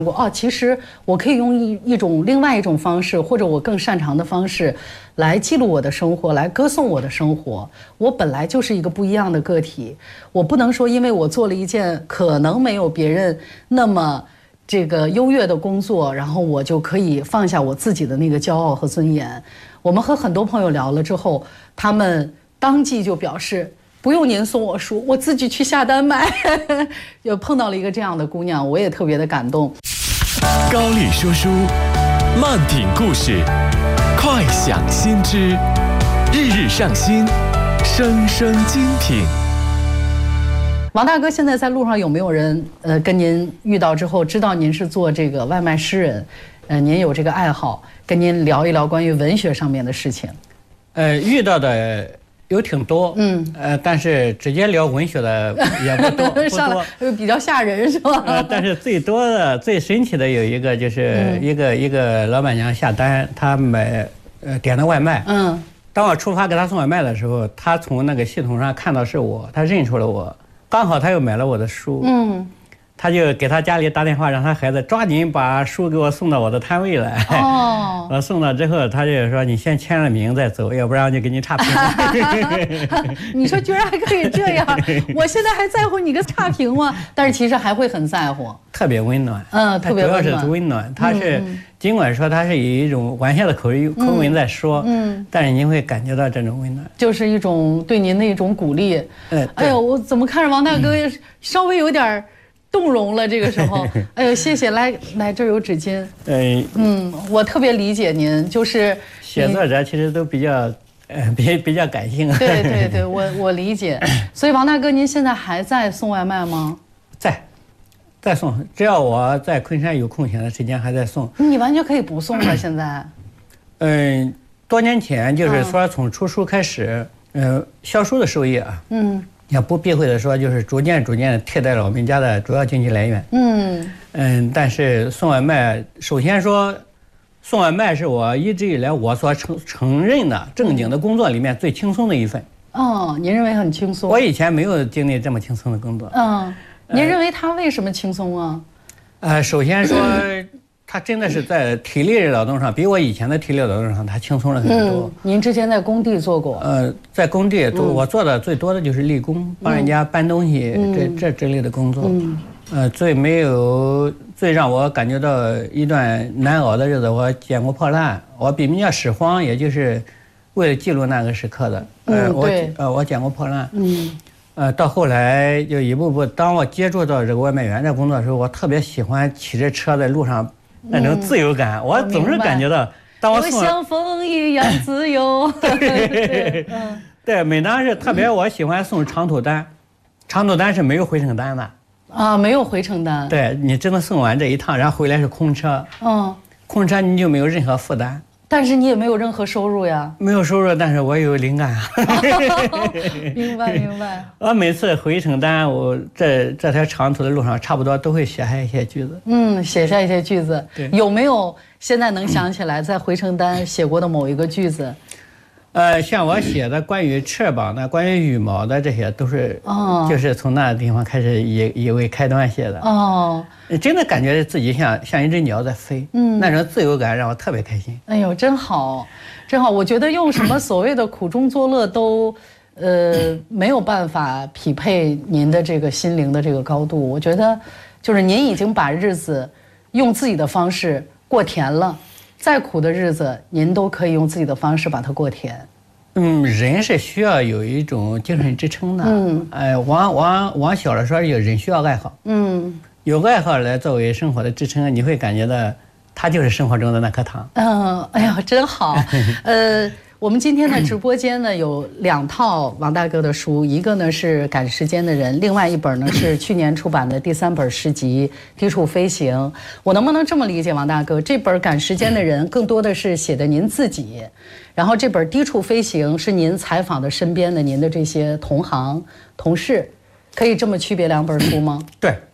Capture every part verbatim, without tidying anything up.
我哦，其实我可以用一一种另外一种方式，或者我更擅长的方式，来记录我的生活，来歌颂我的生活。我本来就是一个不一样的个体，我不能说因为我做了一件可能没有别人那么这个优越的工作，然后我就可以放下我自己的那个骄傲和尊严。我们和很多朋友聊了之后，他们当即就表示，不用您送我书，我自己去下单买。又碰到了一个这样的姑娘，我也特别的感动。 高丽说书，慢品故事，快享新知，日日上新，声声精品。 王大哥，现在在路上有没有人呃跟您遇到之后，知道您是做这个外卖诗人，呃，您有这个爱好，跟您聊一聊关于文学上面的事情？ 呃，遇到的有挺多，嗯，呃，但是直接聊文学的也不多，不多， 比较吓人是吧？ 呃，但是最多的、最神奇的有一个，就是一个、嗯、一个老板娘下单，她买呃点的外卖，嗯，当我出发给她送外卖的时候，她从那个系统上看到是我，她认出了我，刚好她又买了我的书，嗯。他就给他家里打电话，让他孩子抓紧把书给我送到我的摊位来。哦，我送到之后，他就说：“你先签了名再走，要不然就给你差评。” 你说居然还可以这样？我现在还在乎你个差评吗？但是其实还会很在乎。 特别温暖， 嗯，特别温暖。 主要是温暖，他是、嗯、尽管说他是以一种玩笑的口语、口吻在说，嗯，但是您会感觉到这种温暖， 就是一种对您的一种鼓励。哎，哎呦，我怎么看着王大哥稍微有点动容了，这个时候，哎呦，谢谢，来来，这儿有纸巾。嗯嗯，我特别理解您，就是写作者其实都比较，呃，比比较感性。 对对对，我我理解。所以王大哥，您现在还在送外卖吗？ 在，在送，只要我在昆山有空闲的时间，还在送。 你完全可以不送了，现在。 嗯，多年前就是说从出书开始，呃，销书的收益啊，嗯。也不避讳的说，就是逐渐逐渐替代了我们家的主要经济来源。嗯嗯，但是送外卖，首先说，送外卖是我一直以来我所承承认的正经的工作里面最轻松的一份。 哦，您认为很轻松？ 我以前没有经历这么轻松的工作。 嗯，您认为它为什么轻松啊？ 呃，首先说。他真的是在体力劳动上，比我以前的体力劳动上，他轻松了很多。 嗯，您之前在工地做过？ 呃，在工地，嗯、我做的最多的就是力工，帮人家搬东西，嗯、这这之类的工作。嗯，呃，最没有最让我感觉到一段难熬的日子，我捡过破烂，我比人家拾荒，也就是为了记录那个时刻的。呃、嗯，我呃我捡过破烂。嗯。呃，到后来就一步步，当我接触到这个外卖员这工作的时候，我特别喜欢骑着车在路上。那种自由感，嗯、我总是感觉到，当我送像风一样自由。 对，嗯、对，每当是特别，我喜欢送长途单，长途单是没有回程单的。 啊，没有回程单。 对，你只能送完这一趟，然后回来是空车。嗯，空车你就没有任何负担。 但是你也没有任何收入呀。 没有收入，但是我有灵感啊。 明白明白。 我每次回程单，我这这条长途的路上，差不多都会写下一些句子。 嗯，写下一些句子。对。有没有现在能想起来在回程单写过的某一个句子？ 呃，像我写的关于翅膀的、关于羽毛的，这些都是，哦，就是从那个地方开始以以为开端写的。哦，真的感觉自己像像一只鸟在飞，嗯，那种自由感让我特别开心。 哎呦，真好，真好！我觉得用什么所谓的苦中作乐都，呃，没有办法匹配您的这个心灵的这个高度。我觉得，就是您已经把日子用自己的方式过甜了。再苦的日子，您都可以用自己的方式把它过甜。 嗯，人是需要有一种精神支撑的。嗯，哎，往往往小了说，有人需要爱好。嗯，有爱好来作为生活的支撑，你会感觉到，它就是生活中的那颗糖。 嗯，哎呀，真好。呃。我们今天的直播间呢有两套王大哥的书，一个呢是《赶时间的人》，另外一本呢是去年出版的第三本诗集《低处飞行》。我能不能这么理解，王大哥？这本《赶时间的人》更多的是写的您自己，然后这本《低处飞行》是您采访的身边的您的这些同行同事，可以这么区别两本书吗？ 对，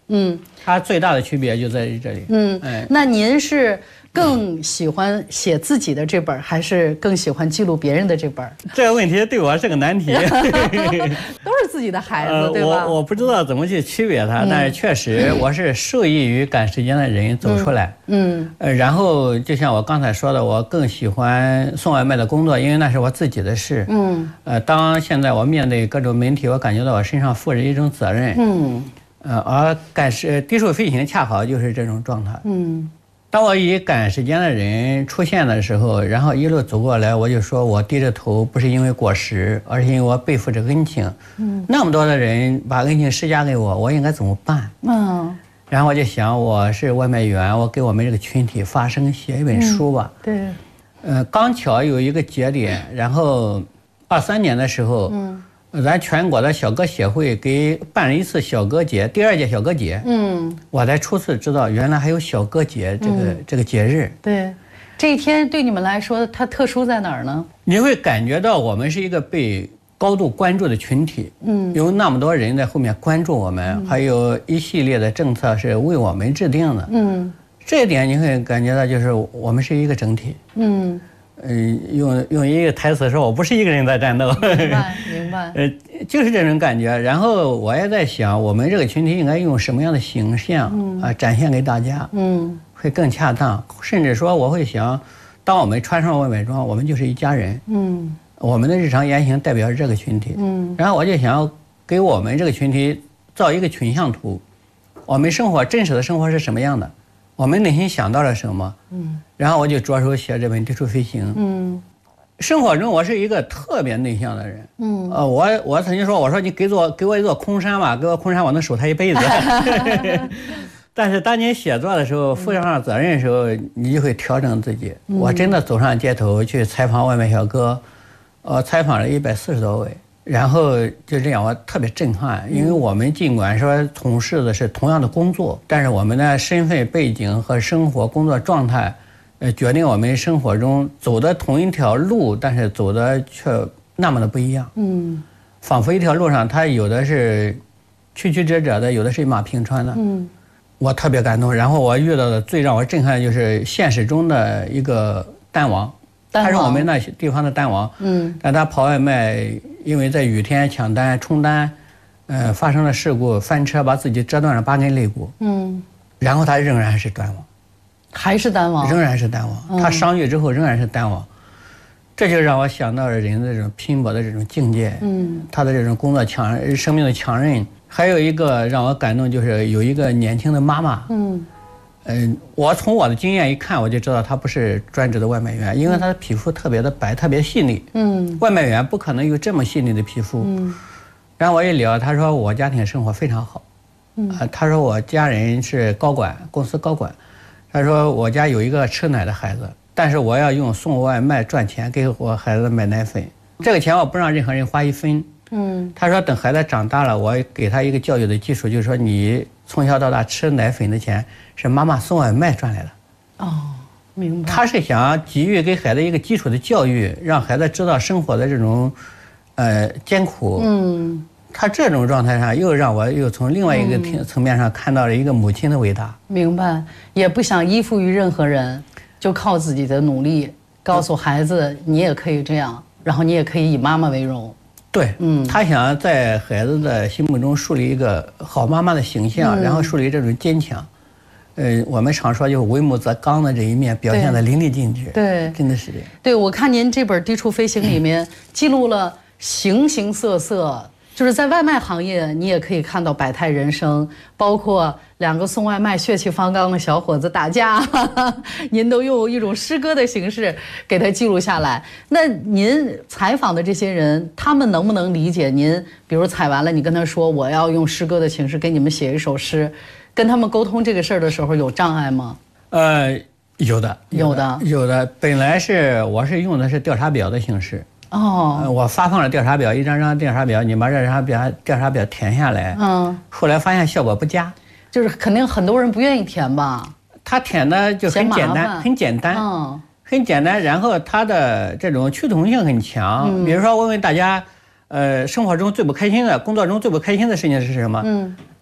嗯，它最大的区别就在于这里。 嗯，哎，那您是更喜欢写自己的这本，还是更喜欢记录别人的这本？ 这个问题对我是个难题。 都是自己的孩子，呃、对吧？ 我我不知道怎么去区别它，嗯、但是确实我是受益于赶时间的人走出来。嗯，呃，然后就像我刚才说的，我更喜欢送外卖的工作，因为那是我自己的事。嗯，呃，当现在我面对各种媒体，我感觉到我身上负着一种责任。嗯，呃，而赶时低速飞行恰好就是这种状态。嗯。当我以赶时间的人出现的时候，然后一路走过来，我就说我低着头不是因为过失，而是因为我背负着恩情。嗯，那么多的人把恩情施加给我，我应该怎么办？嗯，然后我就想，我是外卖员，我给我们这个群体发声，写一本书吧。嗯、对，呃，刚巧有一个节点，然后二三年的时候，嗯。咱全国的小歌协会给办了一次小歌节，第二届小歌节。嗯，我才初次知道原来还有小歌节这个、嗯、这个节日。 对，这一天对你们来说，它特殊在哪儿呢？ 你会感觉到我们是一个被高度关注的群体。嗯，有那么多人在后面关注我们，嗯、还有一系列的政策是为我们制定的。嗯，这一点你会感觉到就是我们是一个整体。嗯。嗯，用用一个台词说，我不是一个人在战斗。 明白，明白。 呃，就是这种感觉。然后我也在想，我们这个群体应该用什么样的形象、嗯、啊展现给大家，嗯，会更恰当。甚至说，我会想，当我们穿上外卖装，我们就是一家人，嗯，我们的日常言行代表这个群体，嗯。然后我就想给我们这个群体造一个群像图，我们生活真实的生活是什么样的。我们内心想到了什么？嗯，然后我就着手写这本《低速飞行》。嗯，生活中我是一个特别内向的人。嗯，呃，我我曾经说，我说你给我给我一座空山吧，给我空山，我能守它一辈子。但是当你写作的时候，负上责任的时候，你就会调整自己。嗯、我真的走上街头去采访外卖小哥，呃，采访了一百四十多位。然后就这样，我特别震撼，因为我们尽管说从事的是同样的工作，但是我们的身份背景和生活工作状态，呃，决定我们生活中走的同一条路，但是走的却那么的不一样。嗯，仿佛一条路上，它有的是曲曲折折的，有的是一马平川的。嗯，我特别感动。然后我遇到的最让我震撼的就是现实中的一个单王。他是我们那些地方的单王，嗯，但他跑外卖，因为在雨天抢单冲单，呃，发生了事故，翻车把自己折断了八根肋骨，嗯，然后他仍然是单王， 还是单王， 仍然是单王，嗯、他伤愈之后仍然是单王，这就让我想到了人的这种拼搏的这种境界，嗯，他的这种工作强，生命的强韧。还有一个让我感动，就是有一个年轻的妈妈，嗯。嗯，我从我的经验一看，我就知道他不是专职的外卖员，因为他的皮肤特别的白，特别细腻。嗯，外卖员不可能有这么细腻的皮肤。嗯，然后我一聊，他说我家庭生活非常好。嗯，啊，他说我家人是高管，公司高管。他说我家有一个吃奶的孩子，但是我要用送外卖赚钱给我孩子买奶粉，这个钱我不让任何人花一分。嗯，他说等孩子长大了，我给他一个教育的基础，就是说你从小到大吃奶粉的钱是妈妈送外卖赚来的。 哦，明白。 他是想给予给孩子一个基础的教育，让孩子知道生活的这种，呃，艰苦。嗯，他这种状态上又让我又从另外一个层面上看到了一个母亲的伟大。 明白，也不想依附于任何人，就靠自己的努力，告诉孩子你也可以这样，然后你也可以以妈妈为荣。 对，嗯，他想在孩子的心目中树立一个好妈妈的形象，嗯、然后树立这种坚强。呃，我们常说就是为母则刚的这一面表现得淋漓尽致。 对， 真的是这样。 对，我看您这本《低处飞行》里面记录了形形色色，就是在外卖行业，你也可以看到百态人生，包括两个送外卖血气方刚的小伙子打架，哈哈，您都用一种诗歌的形式给他记录下来。那您采访的这些人，他们能不能理解您？比如采完了，你跟他说我要用诗歌的形式给你们写一首诗，跟他们沟通这个事儿的时候有障碍吗？ 呃，有的， 有的， 有的。本来是我是用的是调查表的形式。哦、呃，我发放了调查表，一张张调查表，你把这张表调查表填下来。嗯，后来发现效果不佳， 就是肯定很多人不愿意填吧？ 他填的就很简单，很简单，嗯，很简单。然后他的这种趋同性很强。嗯、比如说，问问大家，呃，生活中最不开心的，工作中最不开心的事情是什么？嗯，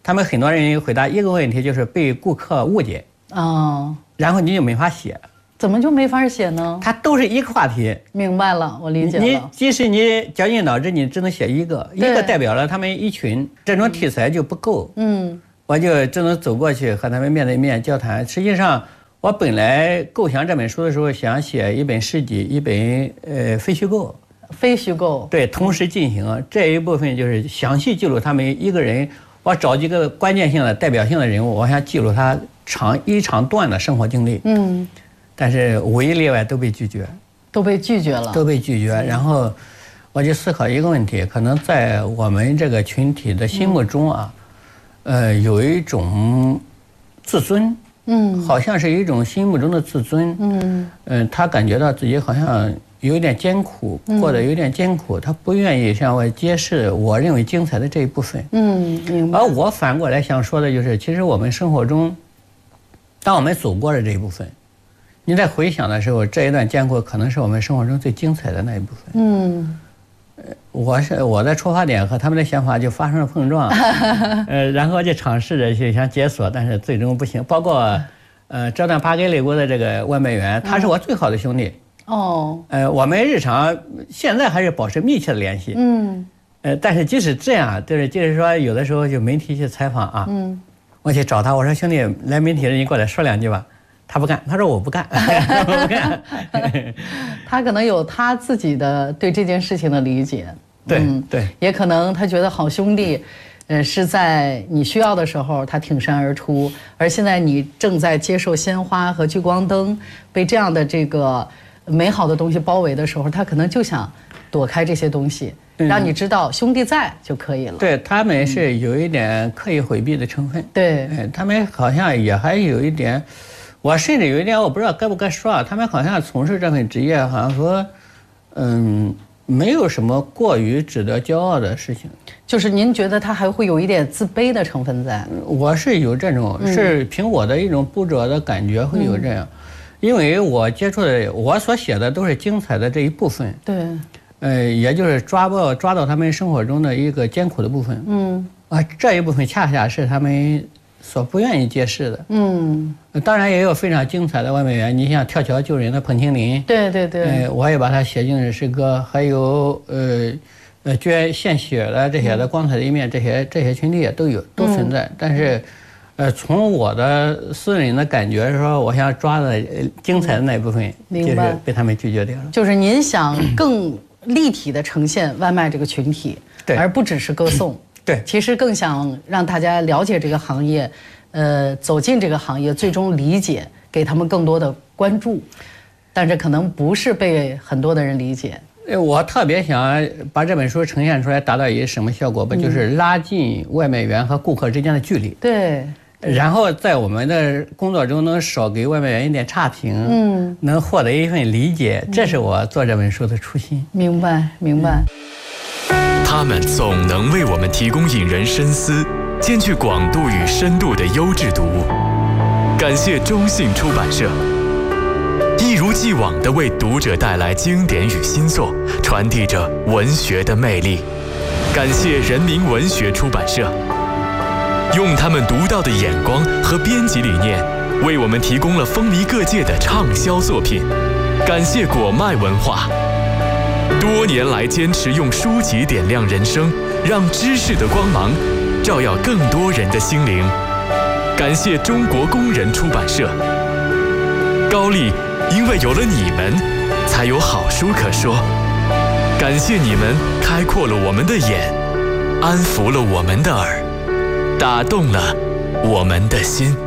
他们很多人回答一个问题就是被顾客误解哦， 然后你就没法写。 怎么就没法写呢？ 它都是一个话题。 明白了，我理解了。 你即使你绞尽脑汁，你只能写一个，一个代表了他们一群，这种题材就不够。嗯，我就只能走过去和他们面对面交谈。实际上，我本来构想这本书的时候，想写一本事迹，一本呃非虚构。 非虚构。对， 同时进行这一部分就是详细记录他们一个人。我找几个关键性的、代表性的人物，我想记录他长一长段的生活经历。嗯。但是无一例外都被拒绝， 都被拒绝了， 都被拒绝。然后我就思考一个问题，可能在我们这个群体的心目中啊，嗯、呃，有一种自尊，嗯，好像是一种心目中的自尊，嗯，嗯、呃，他感觉到自己好像有一点艰苦，过得有一点艰苦，他不愿意向我揭示我认为精彩的这一部分，嗯，明白。而我反过来想说的就是，其实我们生活中，当我们走过了这一部分。你在回想的时候，这一段艰苦可能是我们生活中最精彩的那一部分。嗯，我是我的出发点和他们的想法就发生了碰撞，呃，然后就尝试着去想解锁，但是最终不行。包括，呃，这段巴给雷国的这个外卖员，他是我最好的兄弟。哦。呃，我们日常现在还是保持密切的联系。嗯。呃，但是即使这样，就是就是说，有的时候就媒体去采访啊，嗯，我去找他，我说兄弟，来媒体人，你过来说两句吧。他不干，他说我不干，我不干。 他可能有他自己的对这件事情的理解， 对、嗯、对， 也可能他觉得好兄弟，呃，是在你需要的时候他挺身而出，而现在你正在接受鲜花和聚光灯，被这样的这个美好的东西包围的时候，他可能就想躲开这些东西。让你知道兄弟在就可以了。 对，他们是有一点刻意回避的成分。 对， 他们好像也还有一点。我甚至有一点我不知道该不该说啊，他们好像从事这份职业，好像说，嗯，没有什么过于值得骄傲的事情。 就是您觉得他还会有一点自卑的成分在？ 我是有这种，是凭我的一种不着的感觉会有这样，嗯、因为我接触的，我所写的都是精彩的这一部分。 对， 呃，也就是抓到抓到他们生活中的一个艰苦的部分。嗯，啊，这一部分恰恰是他们所不愿意揭示的。嗯，当然也有非常精彩的外卖员，你像跳桥救人的彭清林， 对对对， 呃，我也把它写进了诗歌，还有呃呃捐献血的这些的光彩的一面，这些这些群体也都有都存在。嗯、但是，呃，从我的私人的感觉说，我想抓的精彩的那一部分，就是被他们拒绝掉了。 就是您想更立体的呈现外卖这个群体， 对， 而不只是歌颂。 对， 其实更想让大家了解这个行业，呃，走进这个行业，最终理解，给他们更多的关注，但这可能不是被很多的人理解。 我特别想把这本书呈现出来，达到一个什么效果吧？嗯、就是拉近外卖员和顾客之间的距离。 对。 然后在我们的工作中能少给外卖员一点差评，嗯，能获得一份理解，这是我做这本书的初心。 明白，明白。 他们总能为我们提供引人深思、兼具广度与深度的优质读物。感谢中信出版社，一如既往地为读者带来经典与新作，传递着文学的魅力。感谢人民文学出版社，用他们独到的眼光和编辑理念，为我们提供了风靡各界的畅销作品。感谢果麦文化，多年来坚持用书籍点亮人生，让知识的光芒照耀更多人的心灵。感谢中国工人出版社，高丽，因为有了你们，才有好书可说。感谢你们开阔了我们的眼，安抚了我们的耳，打动了我们的心。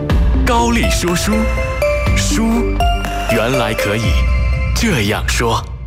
高丽说书，书原来可以这样说。